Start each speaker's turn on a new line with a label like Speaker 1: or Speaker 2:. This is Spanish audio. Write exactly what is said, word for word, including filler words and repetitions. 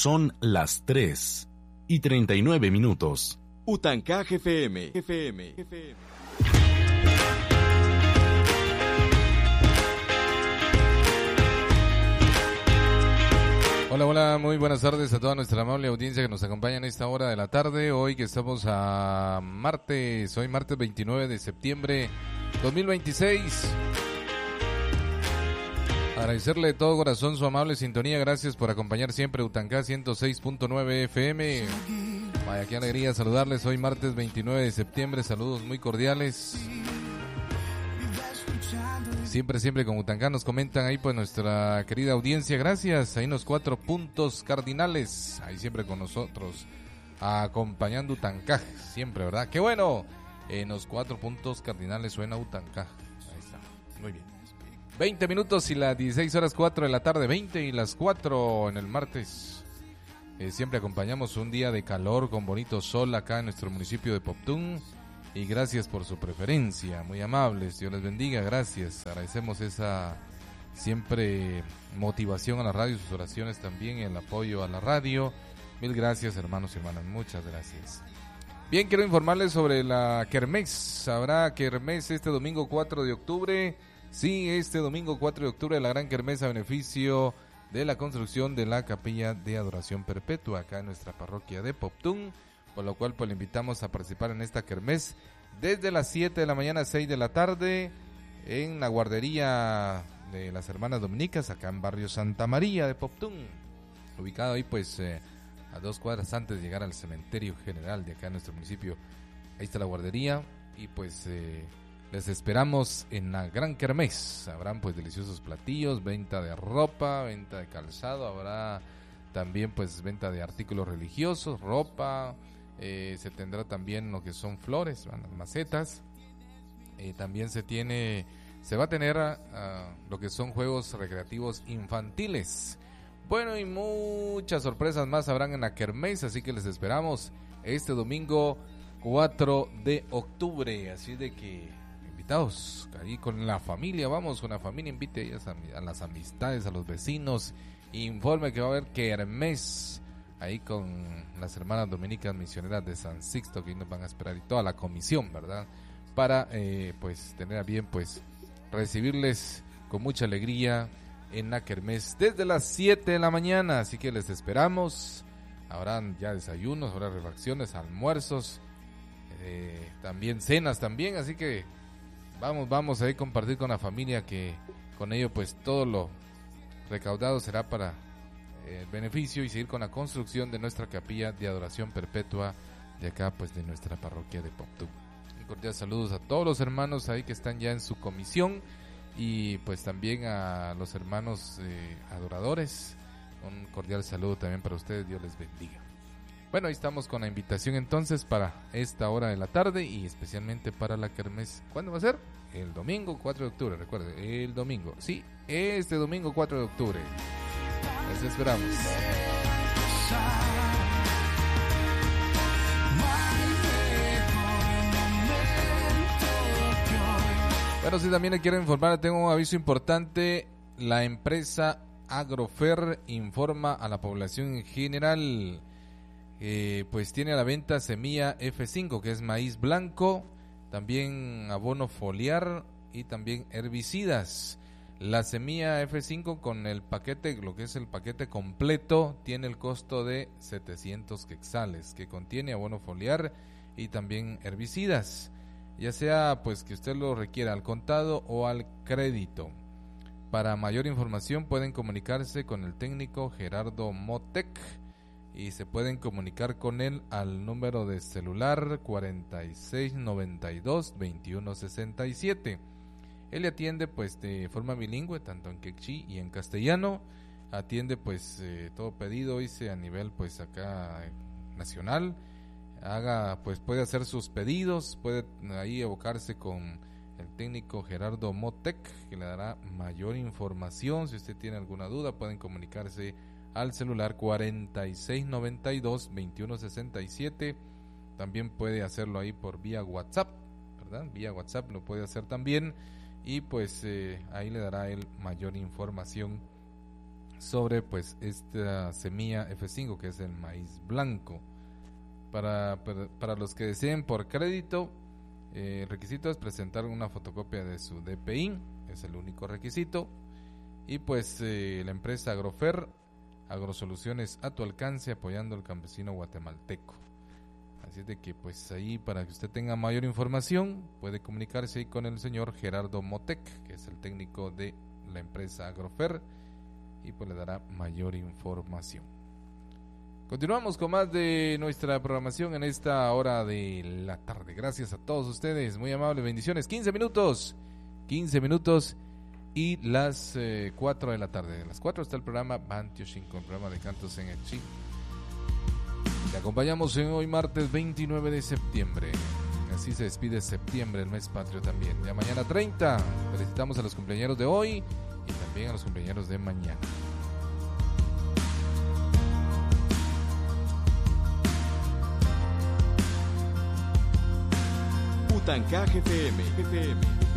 Speaker 1: Son las tres y treinta y nueve minutos.
Speaker 2: Utancaj F M. F M. F M.
Speaker 3: Hola, hola, muy buenas tardes a toda nuestra amable audiencia que nos acompaña en esta hora de la tarde. Hoy que estamos a martes, hoy martes veintinueve de septiembre dos mil veintiséis. Agradecerle de todo corazón su amable sintonía. Gracias por acompañar siempre Utancaj ciento seis punto nueve F M. Vaya, qué alegría saludarles hoy martes veintinueve de septiembre. Saludos muy cordiales. Siempre, siempre con Utancaj nos comentan ahí pues nuestra querida audiencia. Gracias, ahí los cuatro puntos cardinales. Ahí siempre con nosotros, acompañando Utancaj. Siempre, ¿verdad? ¡Qué bueno! En los cuatro puntos cardinales suena Utancaj. Ahí está, muy bien. veinte minutos y las dieciséis horas cuatro de la tarde, veinte y las cuatro en el martes. Eh, siempre acompañamos un día de calor con bonito sol acá en nuestro municipio de Poptún. Y gracias por su preferencia, muy amables, Dios les bendiga, gracias. Agradecemos esa siempre motivación a la radio, sus oraciones también, el apoyo a la radio. Mil gracias, hermanos y hermanas, muchas gracias. Bien, quiero informarles sobre la Kermés. Habrá Kermés este domingo cuatro de octubre. Sí, este domingo cuatro de octubre, la gran Kermés a beneficio de la construcción de la Capilla de Adoración Perpetua acá en nuestra parroquia de Poptún. Por lo cual pues le invitamos a participar en esta kermés desde las siete de la mañana a seis de la tarde en la guardería de las hermanas dominicas acá en barrio Santa María de Poptún, ubicado ahí pues eh, a dos cuadras antes de llegar al cementerio general de acá en nuestro municipio. Ahí está la guardería y pues eh, les esperamos en la gran kermés. Habrán pues deliciosos platillos, venta de ropa, venta de calzado, habrá también pues venta de artículos religiosos, ropa. Eh, se tendrá también lo que son flores, las macetas. Eh, también se tiene, se va a tener uh, lo que son juegos recreativos infantiles. Bueno, y muchas sorpresas más habrán en la kermés, así que les esperamos este domingo cuatro de octubre. Así de que invitados ahí con la familia, vamos con la familia, invite a, a las amistades, a los vecinos, informe que va a haber kermés ahí con las hermanas dominicas misioneras de San Sixto, que nos van a esperar, y toda la comisión, ¿verdad? Para, eh, pues, tener a bien, pues, recibirles con mucha alegría en la kermés desde las siete de la mañana. Así que les esperamos. Habrán ya desayunos, habrá refacciones, almuerzos, eh, también cenas también. Así que vamos, vamos a ir a compartir con la familia, que con ello, pues, todo lo recaudado será para el beneficio y seguir con la construcción de nuestra capilla de adoración perpetua de acá pues de nuestra parroquia de Poptún. Un cordial saludos a todos los hermanos ahí que están ya en su comisión y pues también a los hermanos eh, adoradores. Un cordial saludo también para ustedes, Dios les bendiga. Bueno, ahí estamos con la invitación entonces para esta hora de la tarde y especialmente para la kermés. ¿Cuándo va a ser? El domingo cuatro de octubre, recuerde, el domingo. Sí, este domingo cuatro de octubre. Les esperamos. Bueno, sí, también le quiero informar, tengo un aviso importante. La empresa Agrofer informa a la población en general, eh, pues tiene a la venta semilla F cinco, que es maíz blanco, también abono foliar y también herbicidas. La semilla F cinco con el paquete, lo que es el paquete completo, tiene el costo de setecientos quetzales, que contiene abono foliar y también herbicidas, ya sea pues que usted lo requiera al contado o al crédito. Para mayor información pueden comunicarse con el técnico Gerardo Motec y se pueden comunicar con él al número de celular cuarenta y seis noventa y dos veintiuno sesenta y siete. Él atiende pues de forma bilingüe, tanto en quechí y en castellano. Atiende pues eh, todo pedido, dice, a nivel pues acá eh, nacional. Haga pues puede hacer sus pedidos, puede ahí evocarse con el técnico Gerardo Motec, que le dará mayor información. Si usted tiene alguna duda, pueden comunicarse al celular cuarenta y seis noventa y dos veintiuno sesenta y siete. También puede hacerlo ahí por vía WhatsApp, ¿verdad? Vía WhatsApp lo puede hacer también. Y pues eh, ahí le dará él mayor información sobre pues esta semilla F cinco, que es el maíz blanco. Para, para, para los que deseen por crédito, eh, el requisito es presentar una fotocopia de su D P I, es el único requisito. Y pues eh, la empresa Agrofer, Agrosoluciones a tu alcance, apoyando al campesino guatemalteco. Así de que pues ahí, para que usted tenga mayor información, puede comunicarse ahí con el señor Gerardo Motec, que es el técnico de la empresa Agrofer, y pues le dará mayor información. Continuamos con más de nuestra programación en esta hora de la tarde. Gracias a todos ustedes, muy amables, bendiciones. quince minutos, quince minutos y las eh, cuatro de la tarde. A las cuatro está el programa Bantioshin, con el programa de cantos en el Chi. Te acompañamos en hoy martes veintinueve de septiembre. Así se despide septiembre, el mes patrio también. Ya mañana treinta, felicitamos a los cumpleaños de hoy y también a los cumpleaños de mañana.
Speaker 2: Utancaje F M, F M.